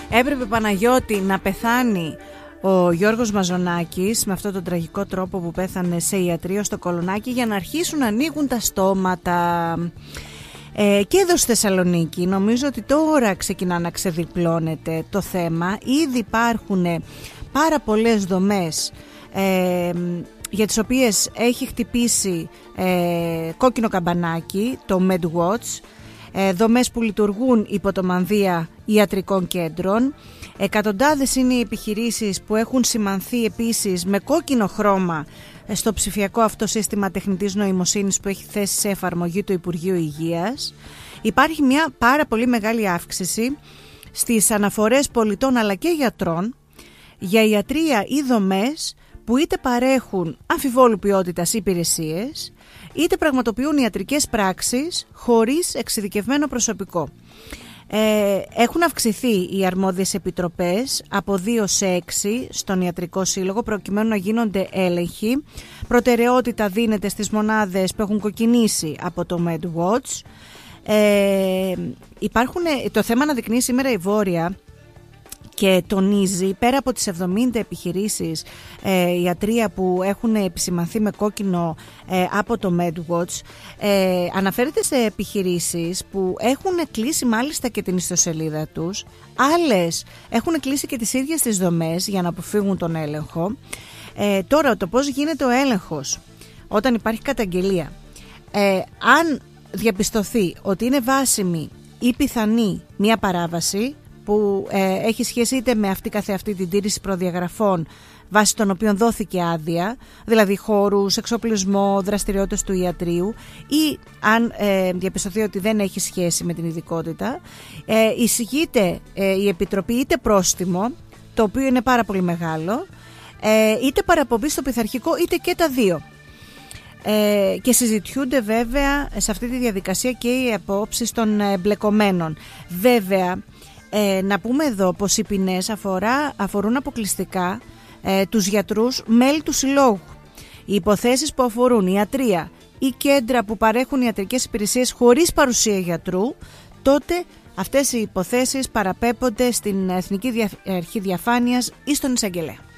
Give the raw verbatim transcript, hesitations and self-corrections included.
Έπρεπε, Παναγιώτη, να πεθάνει ο Γιώργος Μαζονάκης με αυτόν τον τραγικό τρόπο που πέθανε σε ιατρείο στο Κολονάκι για να αρχίσουν να ανοίγουν τα στόματα. Ε, και εδώ στη Θεσσαλονίκη νομίζω ότι τώρα ξεκινά να ξεδιπλώνεται το θέμα. Ήδη υπάρχουν πάρα πολλές δομές ε, για τις οποίες έχει χτυπήσει ε, κόκκινο καμπανάκι, το MedWatch, ε, δομές που λειτουργούν υπό το μανδύα ιατρικών κέντρων. Εκατοντάδες είναι οι επιχειρήσεις που έχουν σημανθεί επίσης με κόκκινο χρώμα στο ψηφιακό αυτό σύστημα τεχνητής νοημοσύνης που έχει θέσει σε εφαρμογή το Υπουργείο Υγείας. Υπάρχει μια πάρα πολύ μεγάλη αύξηση στις αναφορές πολιτών αλλά και γιατρών για ιατρεία ή δομές που είτε παρέχουν αμφιβόλου ποιότητας υπηρεσίες, είτε πραγματοποιούν ιατρικές πράξεις χωρίς εξειδικευμένο προσωπικό. Ε, έχουν αυξηθεί οι αρμόδιες επιτροπές από δύο σε έξι στον Ιατρικό Σύλλογο προκειμένου να γίνονται έλεγχοι. Προτεραιότητα δίνεται στις μονάδες που έχουν κοκκινήσει από το MedWatch. Ε, υπάρχουν, το θέμα αναδεικνύει σήμερα η Βόρεια και τονίζει, πέρα από τις εβδομήντα επιχειρήσεις ε, ιατρεία που έχουν επισημανθεί με κόκκινο ε, από το MedWatch, ε, αναφέρεται σε επιχειρήσεις που έχουν κλείσει μάλιστα και την ιστοσελίδα τους, άλλες έχουν κλείσει και τις ίδιες τις δομές για να αποφύγουν τον έλεγχο. Ε, τώρα το πώς γίνεται ο έλεγχος όταν υπάρχει καταγγελία, ε, αν διαπιστωθεί ότι είναι βάσιμη ή πιθανή μια παράβαση που ε, έχει σχέση είτε με αυτή καθεαυτή την τήρηση προδιαγραφών βάσει των οποίων δόθηκε άδεια, δηλαδή χώρους, εξοπλισμό, δραστηριότητες του ιατρείου, ή αν ε, διαπιστωθεί ότι δεν έχει σχέση με την ειδικότητα, ε, εισηγείται ε, η Επιτροπή είτε πρόστιμο, το οποίο είναι πάρα πολύ μεγάλο, ε, είτε παραπομπή στο πειθαρχικό, είτε και τα δύο. Ε, και συζητιούνται βέβαια σε αυτή τη διαδικασία και οι απόψεις των εμπλεκομένων. Βέβαια, Ε, να πούμε εδώ πως οι ποινές αφορά, αφορούν αποκλειστικά ε, τους γιατρούς μέλη του συλλόγου. Οι υποθέσεις που αφορούν ιατρεία ή κέντρα που παρέχουν ιατρικές υπηρεσίες χωρίς παρουσία γιατρού, τότε αυτές οι υποθέσεις παραπέμπονται στην Εθνική Αρχή Διαφάνειας ή στον εισαγγελέα.